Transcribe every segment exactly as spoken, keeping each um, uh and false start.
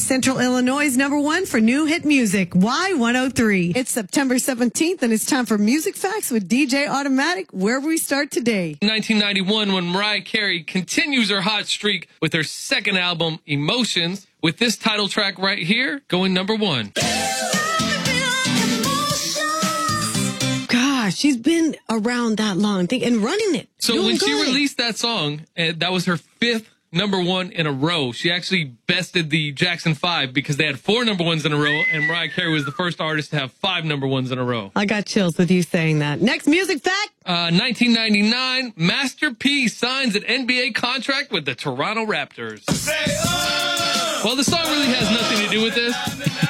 Central Illinois' number one for new hit music, Y one oh three. It's September seventeenth, and it's time for Music Facts with D J Automatic, where we start today. nineteen ninety-one, when Mariah Carey continues her hot streak with her second album, Emotions, with this title track right here going number one. Gosh, she's been around that long and running it. So Doing when good. she released that song, and that was her fifth number one in a row. She actually bested the Jackson Five because they had four number ones in a row, and Mariah Carey was the first artist to have five number ones in a row. I got chills with you saying that. Next music fact. Uh, nineteen ninety-nine, Master P signs an N B A contract with the Toronto Raptors. Well, the song really has nothing to do with this,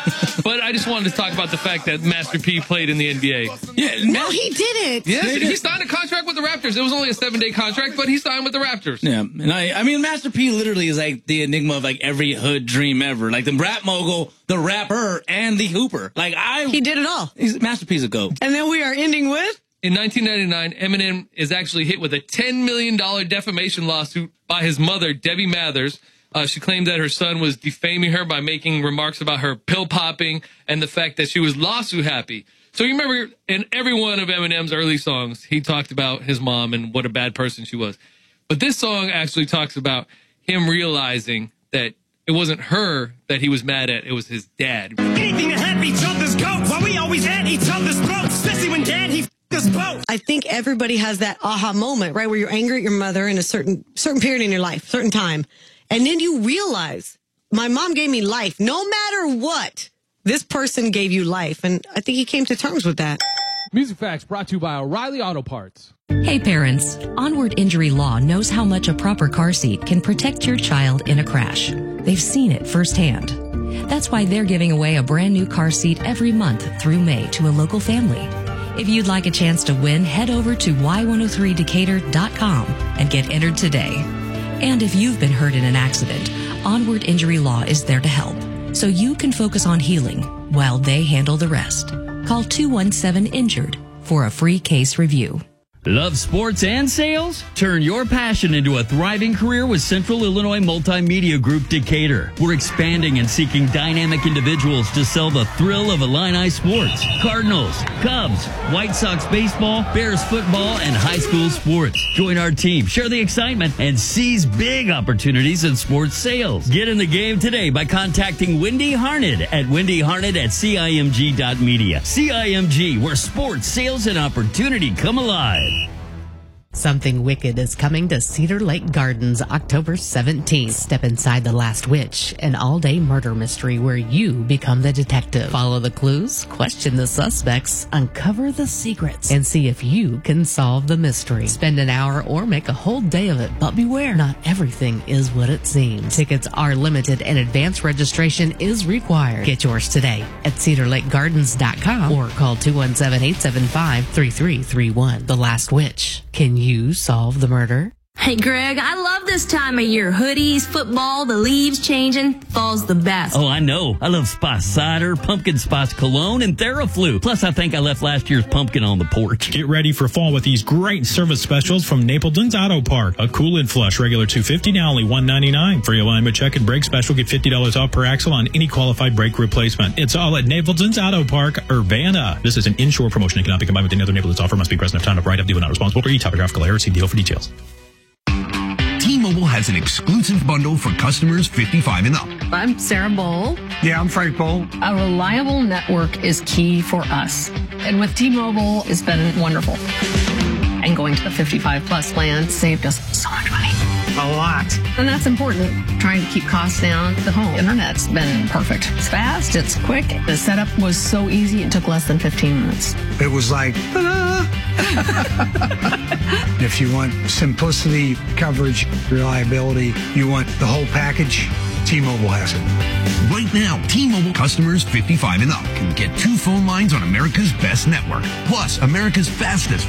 but I just wanted to talk about the fact that Master P played in the N B A. Yeah, no, he didn't. Yes, he signed a contract with the Raptors. It was only a seven-day contract, but he signed with the Raptors. Yeah, and I, I mean, Master P literally is like the enigma of like every hood dream ever. Like the rap mogul, the rapper, and the hooper. Like I, he did it all. He's, Master P's a goat. And then we are ending with. In nineteen ninety-nine, Eminem is actually hit with a ten million dollars defamation lawsuit by his mother, Debbie Mathers. Uh, she claimed that her son was defaming her by making remarks about her pill popping and the fact that she was lawsuit happy. So you remember in every one of Eminem's early songs, he talked about his mom and what a bad person she was. But this song actually talks about him realizing that it wasn't her that he was mad at, it was his dad. Anything to have each other's goat while we always at each other's throats, especially when dad, he f***ed us both. I think everybody has that aha moment, right, where you're angry at your mother in a certain certain period in your life, certain time. And then you realize, my mom gave me life. No matter what, this person gave you life. And I think he came to terms with that. Music Facts brought to you by O'Reilly Auto Parts. Hey parents, Onward Injury Law knows how much a proper car seat can protect your child in a crash. They've seen it firsthand. That's why they're giving away a brand new car seat every month through May to a local family. If you'd like a chance to win, head over to Y one oh three Decatur dot com and get entered today. And if you've been hurt in an accident, Onward Injury Law is there to help, so you can focus on healing while they handle the rest. Call two one seven injured for a free case review. Love sports and sales? Turn your passion into a thriving career with Central Illinois Multimedia Group Decatur. We're expanding and seeking dynamic individuals to sell the thrill of Illini sports. Cardinals, Cubs, White Sox baseball, Bears football, and high school sports. Join our team, share the excitement, and seize big opportunities in sports sales. Get in the game today by contacting Wendy Harned at wendy harned at C I M G dot media. C I M G, where sports, sales, and opportunity come alive. Something wicked is coming to Cedar Lake Gardens October seventeenth. Step inside The Last Witch, an all-day murder mystery where you become the detective. Follow the clues, question the suspects, uncover the secrets, and see if you can solve the mystery. Spend an hour or make a whole day of it, but beware, not everything is what it seems. Tickets are limited and advance registration is required. Get yours today at cedar lake gardens dot com or call two one seven, eight seven five, three three three one. The Last Witch. Can you solve the murder? Hey, Greg, I love this time of year. Hoodies, football, the leaves changing. Fall's the best. Oh, I know. I love Spice Cider, Pumpkin Spice Cologne, and Theraflu. Plus, I think I left last year's pumpkin on the porch. Get ready for fall with these great service specials from Napleton's Auto Park. A Cool-In Flush, regular two hundred fifty dollars, now only one hundred ninety-nine dollars. Free alignment check and brake special, get fifty dollars off per axle on any qualified brake replacement. It's all at Napleton's Auto Park, Urbana. This is an inshore promotion and cannot be combined with any other Napleton's offer. Must be present at time of write-up. Dealer not responsible for any topographical error. See deal for details. T-Mobile has an exclusive bundle for customers fifty-five and up. I'm Sarah Bowl. Yeah, I'm Frank Bowl. A reliable network is key for us. And with T-Mobile, it's been wonderful. And going to the fifty-five plus plan saved us so much money. A lot. And that's important. Trying to keep costs down. The home internet's been perfect. It's fast. It's quick. The setup was so easy. It took less than fifteen minutes. It was like, if you want simplicity, coverage, reliability, you want the whole package, T-Mobile has it. Right now, T-Mobile customers fifty-five and up can get two phone lines on America's best network, plus America's fastest